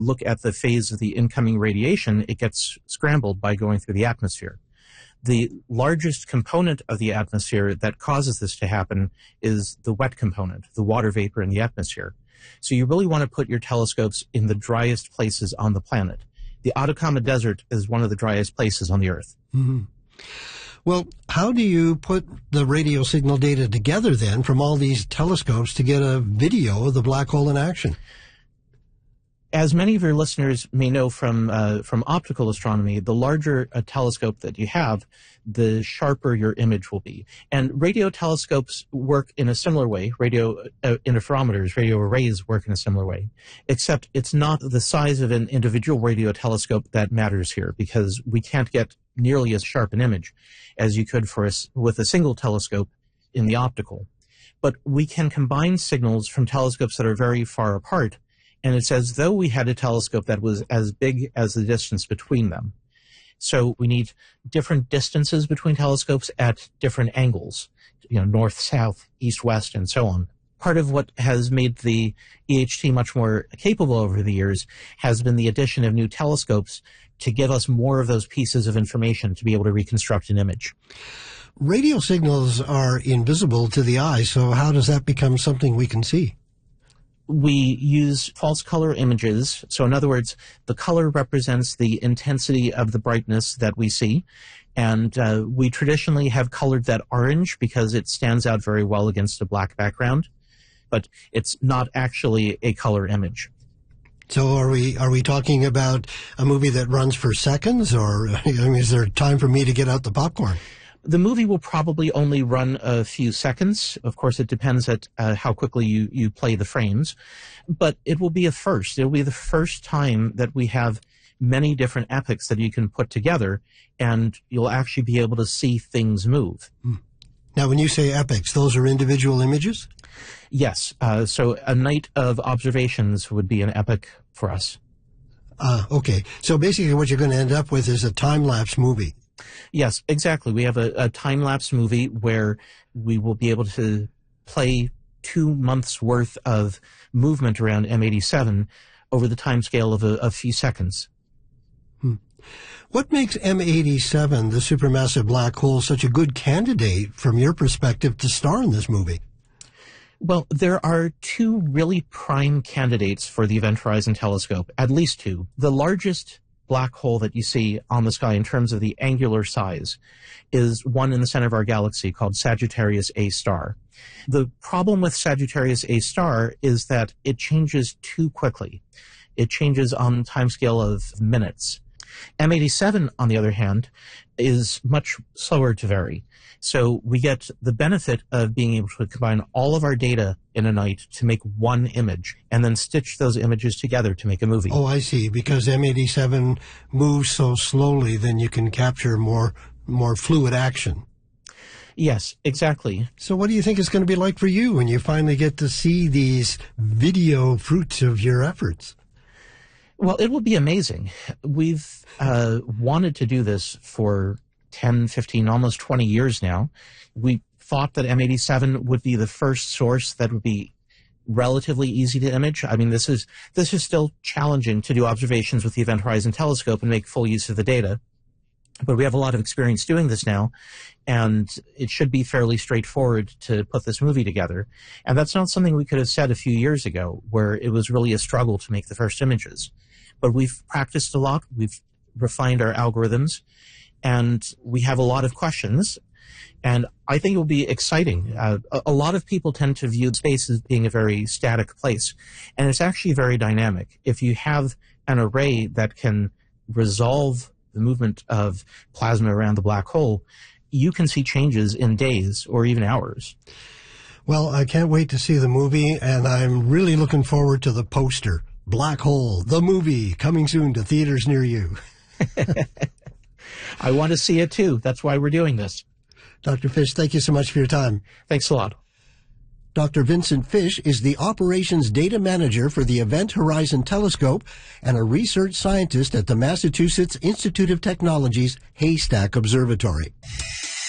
look at the phase of the incoming radiation, it gets scrambled by going through the atmosphere. The largest component of the atmosphere that causes this to happen is the wet component, the water vapor in the atmosphere. So you really want to put your telescopes in the driest places on the planet. The Atacama Desert is one of the driest places on the Earth. Mm-hmm. Well, how do you put the radio signal data together then from all these telescopes to get a video of the black hole in action? As many of your listeners may know from optical astronomy, the larger a telescope that you have, the sharper your image will be. And radio telescopes work in a similar way. Radio interferometers, radio arrays work in a similar way, except it's not the size of an individual radio telescope that matters here, because we can't get nearly as sharp an image as you could with a single telescope in the optical. But we can combine signals from telescopes that are very far apart, and it's as though we had a telescope that was as big as the distance between them. So we need different distances between telescopes at different angles, north, south, east, west, and so on. Part of what has made the EHT much more capable over the years has been the addition of new telescopes to give us more of those pieces of information to be able to reconstruct an image. Radio signals are invisible to the eye, so how does that become something we can see? We use false color images. So in other words, the color represents the intensity of the brightness that we see. And we traditionally have colored that orange because it stands out very well against a black background. But it's not actually a color image. So are we talking about a movie that runs for seconds, or is there time for me to get out the popcorn? The movie will probably only run a few seconds. Of course, it depends at how quickly you play the frames. But it will be a first. It will be the first time that we have many different epochs that you can put together, and you'll actually be able to see things move. Now, when you say epochs, those are individual images? Yes. So a night of observations would be an epoch for us. Okay. So basically what you're going to end up with is a time-lapse movie. Yes, exactly. We have a time-lapse movie where we will be able to play 2 months' worth of movement around M87 over the time scale of a few seconds. What makes M87, the supermassive black hole, such a good candidate, from your perspective, to star in this movie? Well, there are 2 really prime candidates for the Event Horizon Telescope, at least 2. The largest black hole that you see on the sky in terms of the angular size is one in the center of our galaxy called Sagittarius A star. The problem with Sagittarius A star is that it changes too quickly. It changes on a timescale of minutes. M87, on the other hand, is much slower to vary. So we get the benefit of being able to combine all of our data in a night to make one image and then stitch those images together to make a movie. Oh, I see. Because M87 moves so slowly, then you can capture more fluid action. Yes, exactly. So what do you think it's going to be like for you when you finally get to see these video fruits of your efforts? Well, it will be amazing. We've wanted to do this for 10, 15, almost 20 years now. We thought that M87 would be the first source that would be relatively easy to image. I mean, this is still challenging to do observations with the Event Horizon Telescope and make full use of the data. But we have a lot of experience doing this now, and it should be fairly straightforward to put this movie together. And that's not something we could have said a few years ago, where it was really a struggle to make the first images. But we've practiced a lot, we've refined our algorithms, and we have a lot of questions. And I think it will be exciting. A lot of people tend to view space as being a very static place, and it's actually very dynamic. If you have an array that can resolve the movement of plasma around the black hole, you can see changes in days or even hours. Well, I can't wait to see the movie, and I'm really looking forward to the poster. Black Hole, the movie, coming soon to theaters near you. I want to see it too. That's why we're doing this. Dr. Fish, thank you so much for your time. Thanks a lot. Dr. Vincent Fish is the Operations Data Manager for the Event Horizon Telescope and a research scientist at the Massachusetts Institute of Technology's Haystack Observatory.